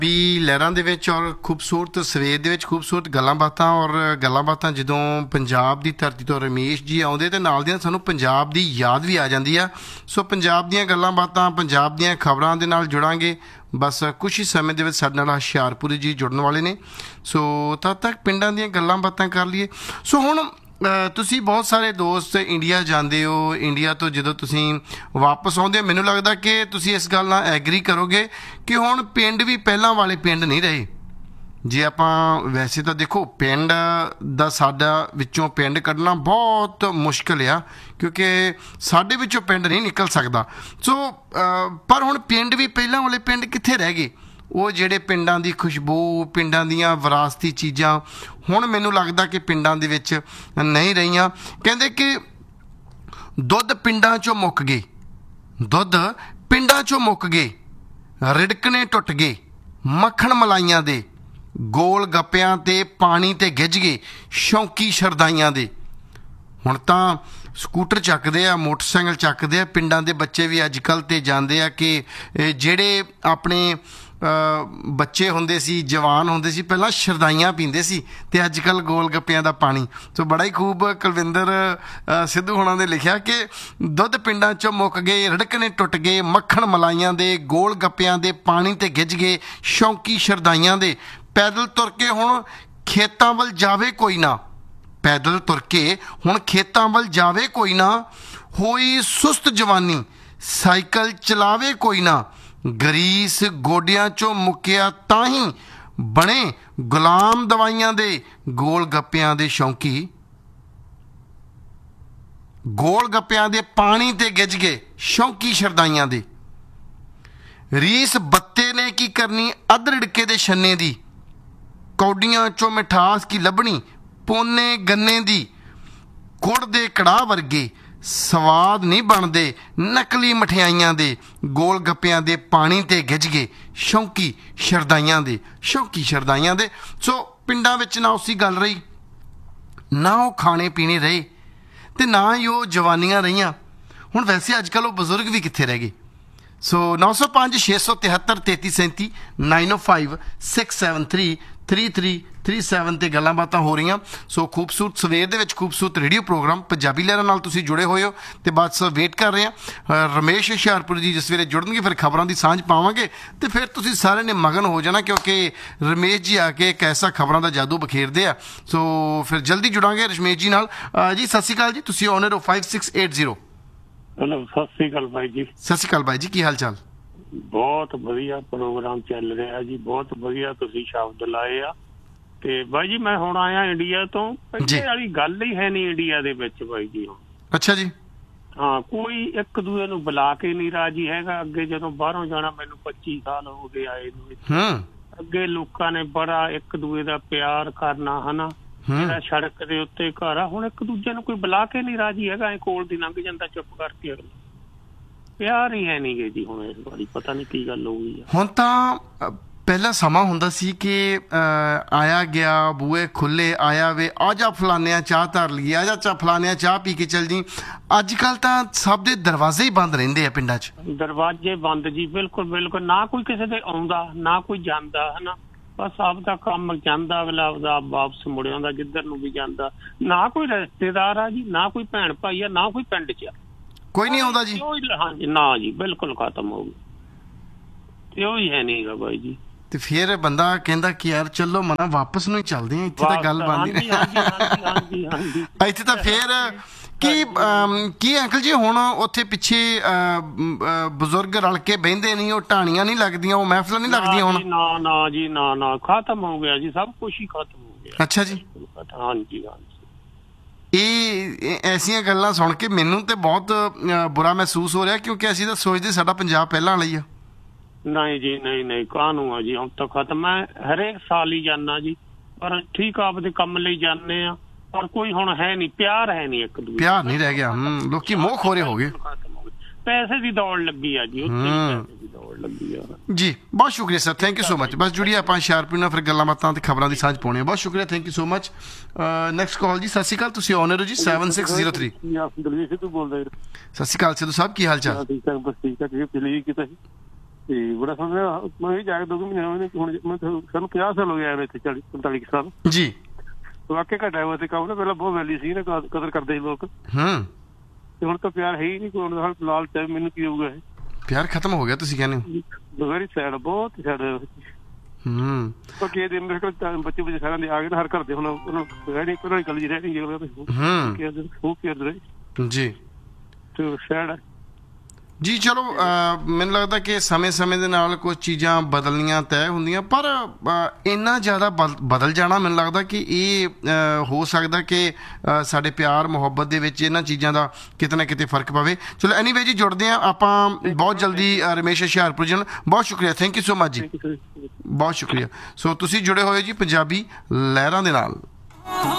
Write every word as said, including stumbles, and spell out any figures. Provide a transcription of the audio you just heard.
ਵੀ ਲਹਿਰਾਂ ਦੇ ਵਿੱਚ ਔਰ ਖੂਬਸੂਰਤ ਸਵੇਰ ਦੇ ਵਿੱਚ ਖੂਬਸੂਰਤ ਗੱਲਾਂ ਬਾਤਾਂ ਔਰ ਗੱਲਾਂ ਬਾਤਾਂ ਜਦੋਂ ਪੰਜਾਬ ਦੀ ਧਰਤੀ ਤੋਂ ਰਮੇਸ਼ ਜੀ ਆਉਂਦੇ ਤੇ ਨਾਲ ਦੀਆਂ ਸਾਨੂੰ ਪੰਜਾਬ ਦੀ ਯਾਦ ਵੀ ਆ ਜਾਂਦੀ ਆ। ਸੋ ਪੰਜਾਬ ਦੀਆਂ ਗੱਲਾਂ ਬਾਤਾਂ ਪੰਜਾਬ ਦੀਆਂ ਖਬਰਾਂ ਦੇ ਨਾਲ ਜੁੜਾਂਗੇ। ਬਸ ਕੁਛ ਹੀ ਸਮੇਂ ਦੇ ਵਿੱਚ ਸਾਡੇ ਨਾਲ ਹੁਸ਼ਿਆਰਪੁਰੀ ਜੀ ਜੁੜਨ ਵਾਲੇ ਨੇ। ਸੋ ਤਦ ਤੱਕ ਪਿੰਡਾਂ ਦੀਆਂ ਗੱਲਾਂ ਬਾਤਾਂ ਕਰ ਲਈਏ। ਸੋ ਹੁਣ ਤੁਸੀਂ ਬਹੁਤ ਸਾਰੇ ਦੋਸਤ ਇੰਡੀਆ ਜਾਂਦੇ ਹੋ, ਇੰਡੀਆ ਤੋਂ ਜਦੋਂ ਤੁਸੀਂ ਵਾਪਸ ਆਉਂਦੇ ਹੋ ਮੈਨੂੰ ਲੱਗਦਾ ਕਿ ਤੁਸੀਂ ਇਸ ਗੱਲ ਨਾਲ ਐਗਰੀ ਕਰੋਗੇ ਕਿ ਹੁਣ ਪਿੰਡ ਵੀ ਪਹਿਲਾਂ ਵਾਲੇ ਪਿੰਡ ਨਹੀਂ ਰਹੇ। ਜੇ ਆਪਾਂ ਵੈਸੇ ਤਾਂ ਦੇਖੋ ਪਿੰਡ ਦਾ ਸਾਡਾ ਵਿੱਚੋਂ ਪਿੰਡ ਕੱਢਣਾ ਬਹੁਤ ਮੁਸ਼ਕਿਲ ਆ ਕਿਉਂਕਿ ਸਾਡੇ ਵਿੱਚੋਂ ਪਿੰਡ ਨਹੀਂ ਨਿਕਲ ਸਕਦਾ। ਸੋ ਪਰ ਹੁਣ ਪਿੰਡ ਵੀ ਪਹਿਲਾਂ ਵਾਲੇ ਪਿੰਡ ਕਿੱਥੇ ਰਹਿ ਗਏ? ਉਹ ਜਿਹੜੇ ਪਿੰਡਾਂ ਦੀ ਖੁਸ਼ਬੂ, ਪਿੰਡਾਂ ਦੀਆਂ ਵਿਰਾਸਤੀ ਚੀਜ਼ਾਂ ਹੁਣ ਮੈਨੂੰ ਲੱਗਦਾ ਕਿ ਪਿੰਡਾਂ ਦੇ ਵਿੱਚ ਨਹੀਂ ਰਹੀਆਂ। ਕਹਿੰਦੇ ਕਿ ਦੁੱਧ ਪਿੰਡਾਂ 'ਚੋਂ ਮੁੱਕ ਗਏ, ਦੁੱਧ ਪਿੰਡਾਂ 'ਚੋਂ ਮੁੱਕ ਗਏ, ਰਿੜਕਣੇ ਟੁੱਟ ਗਏ ਮੱਖਣ ਮਲਾਈਆਂ ਦੇ, ਗੋਲ ਗੱਪਿਆਂ ਤੇ ਪਾਣੀ ਤੇ ਗਿੱਝ ਗਏ ਸ਼ੌਂਕੀ ਸ਼ਰਦਾਈਆਂ ਦੇ। ਹੁਣ ਤਾਂ ਸਕੂਟਰ ਚੱਕਦੇ ਆ, ਮੋਟਰਸਾਈਕਲ ਚੱਕਦੇ ਆ। ਪਿੰਡਾਂ ਦੇ ਬੱਚੇ ਵੀ ਅੱਜ ਕੱਲ੍ਹ ਤੇ ਜਾਂਦੇ ਆ ਕਿ ਜਿਹੜੇ ਆਪਣੇ ਬੱਚੇ ਹੁੰਦੇ ਸੀ, ਜਵਾਨ ਹੁੰਦੇ ਸੀ, ਪਹਿਲਾਂ ਸ਼ਰਦਾਈਆਂ ਪੀਂਦੇ ਸੀ ਅਤੇ ਅੱਜ ਕੱਲ੍ਹ ਗੋਲ ਗੱਪਿਆਂ ਦਾ ਪਾਣੀ। ਸੋ ਬੜਾ ਹੀ ਖੂਬ ਕੁਲਵਿੰਦਰ ਸਿੱਧੂ ਹੋਣਾ ਨੇ ਲਿਖਿਆ ਕਿ ਦੁੱਧ ਪਿੰਡਾਂ 'ਚੋਂ ਮੁੱਕ ਗਏ, ਰਿੜਕਣੇ ਟੁੱਟ ਗਏ ਮੱਖਣ ਮਲਾਈਆਂ ਦੇ, ਗੋਲ ਗੱਪਿਆਂ ਦੇ ਪਾਣੀ 'ਤੇ ਗਿੱਝ ਗਏ ਸ਼ੌਂਕੀ ਸ਼ਰਦਾਈਆਂ ਦੇ। ਪੈਦਲ ਤੁਰ ਕੇ ਹੁਣ ਖੇਤਾਂ ਵੱਲ ਜਾਵੇ ਕੋਈ ਨਾ, ਪੈਦਲ ਤੁਰ ਕੇ ਹੁਣ ਖੇਤਾਂ ਵੱਲ ਜਾਵੇ ਕੋਈ ਨਾ, ਹੋਈ ਸੁਸਤ ਜਵਾਨੀ ਸਾਈਕਲ ਚਲਾਵੇ ਕੋਈ ਨਾ, ਗਰੀਸ ਗੋਡਿਆਂ 'ਚੋਂ ਮੁੱਕਿਆ ਤਾਂ ਹੀ ਬਣੇ ਗੁਲਾਮ ਦਵਾਈਆਂ ਦੇ, ਗੋਲ ਗੱਪਿਆਂ ਦੇ ਸ਼ੌਂਕੀ, ਗੋਲ ਗੱਪਿਆਂ ਦੇ ਪਾਣੀ 'ਤੇ ਗਿੱਝ ਗਏ ਸ਼ੌਂਕੀ ਸ਼ਰਦਾਈਆਂ ਦੇ। ਰੀਸ ਬੱਤੇ ਨੇ ਕੀ ਕਰਨੀ ਅੱਧ ਰਿੜਕੇ ਦੇ ਛੰਨੇ ਦੀ, ਕੌਡੀਆਂ 'ਚੋਂ ਮਿਠਾਸ ਕੀ ਲੱਭਣੀ ਪੋਨੇ ਗੰਨੇ ਦੀ, ਗੁੜ ਦੇ ਕੜਾਹ ਵਰਗੇ ਸਵਾਦ ਨਹੀਂ ਬਣਦੇ ਨਕਲੀ ਮਠਿਆਈਆਂ ਦੇ, ਗੋਲ ਗੱਪਿਆਂ ਦੇ ਪਾਣੀ 'ਤੇ ਗਿੱਝ ਗਏ ਸ਼ੌਂਕੀ ਸ਼ਰਦਾਈਆਂ ਦੇ, ਸ਼ੌਂਕੀ ਸ਼ਰਦਾਈਆਂ ਦੇ। ਸੋ ਪਿੰਡਾਂ ਵਿੱਚ ਨਾ ਉਸੀ ਗੱਲ ਰਹੀ, ਨਾ ਉਹ ਖਾਣੇ ਪੀਣੇ ਰਹੇ ਅਤੇ ਨਾ ਹੀ ਉਹ ਜਵਾਨੀਆਂ ਰਹੀਆਂ। ਹੁਣ ਵੈਸੇ ਅੱਜ ਕੱਲ੍ਹ ਉਹ ਬਜ਼ੁਰਗ ਵੀ ਕਿੱਥੇ ਰਹਿ ਗਏ? ਸੋ ਨੌ ਸੌ ਪੰਜ ਛੇ ਸੌ ਤਿਹੱਤਰ ਤੇਤੀ ਸੈਂਤੀ ਨਾਈਨ ਓ five six seven three three three three seven 'ਤੇ ਗੱਲਾਂ ਬਾਤਾਂ ਹੋ ਰਹੀਆਂ। ਸੋ ਖੂਬਸੂਰਤ ਸਵੇਰ ਦੇ ਵਿੱਚ ਖੂਬਸੂਰਤ ਰੇਡੀਓ ਪ੍ਰੋਗਰਾਮ ਪੰਜਾਬੀ ਲਹਿਰਾਂ ਨਾਲ ਤੁਸੀਂ ਜੁੜੇ ਹੋਏ ਹੋ ਅਤੇ ਬਸ ਵੇਟ ਕਰ ਰਹੇ ਹਾਂ ਰਮੇਸ਼ ਹੁਸ਼ਿਆਰਪੁਰੀ ਜੀ ਜਿਸ ਵੇਲੇ ਜੁੜਨਗੇ ਫਿਰ ਖਬਰਾਂ ਦੀ ਸਾਂਝ ਪਾਵਾਂਗੇ ਅਤੇ ਫਿਰ ਤੁਸੀਂ ਸਾਰਿਆਂ ਨੇ ਮਗਨ ਹੋ ਜਾਣਾ ਕਿਉਂਕਿ ਰਮੇਸ਼ ਜੀ ਆ ਕੇ ਇੱਕ ਐਸਾ ਖਬਰਾਂ ਦਾ ਜਾਦੂ ਬਖੇਰਦੇ ਆ। ਸੋ ਫਿਰ ਜਲਦੀ ਜੁੜਾਂਗੇ ਰਮੇਸ਼ ਜੀ ਨਾਲ। ਜੀ ਸਤਿ ਸ਼੍ਰੀ ਅਕਾਲ ਜੀ, ਤੁਸੀਂ ਓਨਰ ਹੋ five six eight zero. Hello, ਸਤਿ ਸ਼੍ਰੀ ਅਕਾਲ ਬਾਈ ਜੀ। ਸਤਿ ਸ਼੍ਰੀ ਅਕਾਲ ਬਾਈ ਜੀ, ਕੀ ਹਾਲ ਚਾਲ? ਬਹੁਤ ਵਧੀਆ ਪ੍ਰੋਗਰਾਮ ਚੱਲ ਰਿਹਾ ਜੀ, ਬਹੁਤ ਵਧੀਆ ਤੁਸੀਂ ਸ਼ਬਦ ਲਾਏ ਆ। ਤੇ ਬਾਈ ਜੀ ਮੈਂ ਹੁਣ ਆਇਆ ਇੰਡੀਆ ਤੋਂ, ਪਹਿਲੇ ਵਾਲੀ ਗੱਲ ਹੀ ਹੈ ਨਹੀਂ ਇੰਡੀਆ ਦੇ ਵਿੱਚ ਬਾਈ ਜੀ ਹੁਣ। ਅੱਛਾ ਜੀ। ਹਾਂ, ਕੋਈ ਇੱਕ ਦੂਜੇ ਨੂੰ ਬੁਲਾ ਕੇ ਨਹੀਂ ਰਾਜੀ ਹੈਗਾ। ਅੱਗੇ ਜਦੋਂ ਬਾਹਰੋਂ ਜਾਣਾ, ਮੈਨੂੰ ਪੱਚੀ ਸਾਲ ਹੋ ਗਏ ਆਏ ਨੂੰ, ਅੱਗੇ ਲੋਕਾਂ ਨੇ ਬੜਾ ਇੱਕ ਦੂਜੇ ਦਾ ਪਿਆਰ ਕਰਨਾ ਹਨਾ, ਜਿਹੜਾ ਸੜਕ ਦੇ ਉੱਤੇ ਘਰ ਆ, ਹੁਣ ਇੱਕ ਦੂਜੇ ਨੂੰ ਕੋਈ ਬੁਲਾ ਕੇ ਨਹੀਂ ਰਾਜੀ ਹੈਗਾ। ਐ ਕੋਲ ਦੀ ਲੰਘ ਜਾਂਦਾ ਚੁੱਪ ਕਰਕੇ, ਅਗਲਾ ਪਿਆਰ ਹੀ ਹੈ ਨਹੀਂ ਗੇ ਜੀ ਹੁਣ ਇਸ ਵਾਰੀ। ਪਤਾ ਨਹੀਂ ਕੀ ਗੱਲ ਹੋ ਗਈ। ਹੁਣ ਤਾਂ ਪਹਿਲਾਂ ਸਮਾਂ ਹੁੰਦਾ ਸੀ ਕਿ ਆਇਆ ਗਿਆ ਬੂਹੇ ਖੁੱਲੇ, ਆਇਆ ਵੇ ਆ ਜਾ ਫਲਾਨਿਆਂ ਚਾਹ ਧਰ ਲਈਏ, ਆ ਜਾ ਚਾ ਫਲਾਨਿਆਂ ਚਾਹ ਪੀ ਕੇ ਚੱਲ ਜੀ। ਅੱਜ ਕੱਲ੍ਹ ਤਾਂ ਸਭ ਦੇ ਦਰਵਾਜ਼ੇ ਹੀ ਬੰਦ ਰਹਿੰਦੇ ਆ ਪਿੰਡਾਂ 'ਚ, ਦਰਵਾਜ਼ੇ ਬੰਦ ਜੀ, ਬਿਲਕੁਲ ਬਿਲਕੁਲ। ਨਾ ਕੋਈ ਕਿਸੇ ਦੇ ਆਉਂਦਾ ਨਾ ਕੋਈ ਜਾਂਦਾ ਹਨਾ, ਬਸ ਆਪਦਾ ਕੰਮ ਜਾਂਦਾ, ਅਗਲਾ ਆਪਦਾ ਵਾਪਸ ਮੁੜ ਆਉਂਦਾ ਜਿੱਧਰ ਨੂੰ ਵੀ ਜਾਂਦਾ। ਨਾ ਕੋਈ ਰਿਸ਼ਤੇਦਾਰ ਆ ਜੀ, ਨਾ ਕੋਈ ਭੈਣ ਭਾਈ ਆ, ਨਾ ਕੋਈ ਪਿੰਡ 'ਚ ਆ, ਕੋਈ ਨਹੀਂ ਆਉਂਦਾ ਜੀ। ਹਾਂਜੀ ਨਾ ਜੀ, ਬਿਲਕੁਲ ਖਤਮ ਹੋ ਗਈ ਤੇ ਉਹ ਹੀ ਹੈ ਨੀ ਗਾ ਬਾਈ ਜੀ। ਤੇ ਫਿਰ ਬੰਦਾ ਕਹਿੰਦਾ ਕਿ ਯਾਰ ਚਲੋ ਮਨਾ ਵਾਪਸ ਨੂੰ ਹੀ ਚੱਲਦੇ ਆ, ਇੱਥੇ ਤਾਂ ਗੱਲ ਬਣਦੀ ਨਹੀਂ। ਇੱਥੇ ਤਾਂ ਫਿਰ ਕੀ ਕੀ ਅੰਕਲ ਜੀ ਹੁਣ ਉੱਥੇ ਪਿੱਛੇ ਬਜ਼ੁਰਗ ਰਲ ਕੇ ਬਹਿੰਦੇ ਨਹੀਂ, ਉਹ ਢਾਣੀਆਂ ਨਹੀਂ ਲੱਗਦੀਆਂ, ਉਹ ਮਹਿਫਲਾਂ ਨਹੀਂ ਲੱਗਦੀਆਂ ਹੁਣ? ਨਾ ਨਾ ਜੀ, ਨਾ ਨਾ, ਖਤਮ ਹੋ ਗਿਆ ਜੀ, ਸਭ ਕੁਛ ਹੀ ਖਤਮ ਹੋ ਗਿਆ। ਅੱਛਾ ਜੀ। ਹਾਂਜੀ ਹਾਂਜੀ। ਇਹ ਐਸੀਆਂ ਗੱਲਾਂ ਸੁਣ ਕੇ ਮੈਨੂੰ ਤੇ ਬਹੁਤ ਬੁਰਾ ਮਹਿਸੂਸ ਹੋ ਰਿਹਾ ਕਿਉਂਕਿ ਅਸੀਂ ਤਾਂ ਸੋਚਦੇ ਸਾਡਾ ਪੰਜਾਬ ਪਹਿਲਾਂ ਵਾਲਾ ਹੀ ਆ। ਨਹੀਂ ਜੀ, ਨਹੀਂ ਨਹੀਂ, ਕਾਹਨੂੰ ਆ ਜੀ, ਹੁਣ ਤਾਂ ਖਤਮ। ਮੈਂ ਹਰੇਕ ਸਾਲ ਹੀ ਜਾਨਾ ਜੀ, ਪਰ ਠੀਕ ਆਪਦੇ ਕੰਮ ਲਈ ਜਾਂਦੇ ਆ, ਪਰ ਕੋਈ ਹੁਣ ਹੈ ਨਹੀਂ, ਪਿਆਰ ਹੈ ਨਹੀਂ, ਇੱਕ ਦੂਜੇ ਪਿਆਰ ਨਹੀਂ ਰਹਿ ਗਿਆ। ਹਮ ਲੋਕੀ ਮੋਹ ਖੋਰੇ ਹੋ ਗਏ, ਪੈਸੇ ਦੀ ਦੌੜ ਲੱਗੀ ਆ ਜੀ, ਉੱਥੇ ਦੀ ਦੌੜ ਲੱਗੀ ਆ ਜੀ। ਬਹੁਤ ਸ਼ੁਕਰੀਆ sir, thank you so much. ਬਸ ਜੁੜੀਏ ਆਪਾਂ ਹੁਸ਼ਿਆਰਪੁਰ ਨਾਲ ਫਿਰ ਗੱਲਾਂ ਬਾਤਾਂ ਤੇ ਖਬਰਾਂ ਦੀ ਸਾਂਝ ਪਾਉਣੀ ਆ। ਬਹੁਤ ਸ਼ੁਕਰੀਆ, thank you so much. Next call ਜੀ। ਸਤਿ ਸ਼੍ਰੀ ਅਕਾਲ, ਤੁਸੀਂ ਓਨਰ ਹੋ ਜੀ seven six zero three. Dalvir Sidhu ਬੋਲਦਾ। ਸਤਿ ਸ਼੍ਰੀ ਅਕਾਲ ਸਿੱਧੂ ਸਾਹਿਬ, ਕੀ ਹਾਲ ਚਾਲ? ਤੇ ਬੜਾ ਸੋਹਣਾ ਮੈਂ ਵੀ ਜਾ ਕੇ ਦੋ ਕੁ ਮਹੀਨੇ ਹੋਏ ਨੇ ਹੁਣ ਮੈਂ ਤਾਂ- ਸਾਨੂੰ ਪੰਜਾਹ ਸਾਲ ਹੋ ਗਏ ਆਏ ਇੱਥੇ ਚਾਲੀ ਪੰਤਾਲੀ ਕੁ ਸਾਲ ਜੀ ਵਾਕਿਆ ਘਟਿਆ ਹੋਇਆ ਤੇ ਕੰਮ ਨਾ ਪਹਿਲਾਂ ਬਹੁਤ ਵੈਲੀ ਸੀ ਨਾ ਕਦ- ਕਦਰ ਕਰਦੇ ਸੀ ਲੋਕ ਹੂੰ ਤੇ ਹੁਣ ਤਾਂ ਪਿਆਰ ਹੈ ਹੀ ਨਹੀਂ ਕੋਈ ਹੁਣ ਲਾਲ ਚਾਹ ਮੈਨੂੰ ਕੀ ਹੋਊਗਾ ਪਿਆਰ ਖਤਮ ਹੋ ਗਿਆ ਤੁਸੀਂ ਕਹਿੰਦੇ ਹੋ ਵੈਰੀ ਸੈਡ ਬਹੁਤ ਸੈਡ ਹੂੰ ਉਹ ਕੀ ਦੇ ਮੇਰੇ ਕੋਲ ਤਾਂ ਬੱਚੇ ਬੱਚੇ ਸਾਰਿਆਂ ਦੇ ਆ ਗਏ ਨਾ ਹਰ ਘਰ ਦੇ ਹੁਣ ਉਹਨੂੰ ਰਹਿ ਨਹੀਂ ਕੋਈ ਕੱਲੀ ਰਹਿ ਨਹੀਂ ਗਿਆ ਹੂੰ ਕੀ ਉਹ ਕੀ ਰਹੇ ਜੀ ਤੇ ਸੈਡ ਜੀ ਚਲੋ ਅਹ, ਮੈਨੂੰ ਲੱਗਦਾ ਕਿ ਸਮੇਂ-ਸਮੇਂ ਦੇ ਨਾਲ ਕੁਝ ਚੀਜ਼ਾਂ ਬਦਲਣੀਆਂ ਤੈਅ ਹੁੰਦੀਆਂ ਪਰ ਅਹ, ਇੰਨਾ ਜ਼ਿਆਦਾ ਬਦ- ਬਦਲ ਜਾਣਾ ਮੈਨੂੰ ਲੱਗਦਾ ਕਿ ਇਹ ਅਹ, ਹੋ ਸਕਦਾ ਕਿ ਅਹ, ਸਾਡੇ ਪਿਆਰ ਮੁਹੱਬਤ ਦੇ ਵਿੱਚ ਇਹਨਾਂ ਚੀਜ਼ਾਂ ਦਾ ਕਿਤੇ ਨਾ ਕਿਤੇ ਫਰਕ ਪਵੇ। ਚਲੋ ਐਨੀਵੇ ਜੀ ਜੁੜਦੇ ਹਾਂ ਆਪਾਂ ਬਹੁਤ ਜਲਦੀ ਅਹ, ਰਮੇਸ਼ ਹੁਸ਼ਿਆਰਪੁਰ ਜੀ ਨਾਲ। ਬਹੁਤ ਸ਼ੁਕਰੀਆ, ਥੈਂਕ ਯੂ ਸੋ ਮਚ ਜੀ, ਬਹੁਤ ਸ਼ੁਕਰੀਆ। ਸੋ ਤੁਸੀਂ ਜੁੜੇ ਹੋਏ ਜੀ ਪੰਜਾਬੀ ਲਹਿਰਾਂ ਦੇ ਨਾਲ।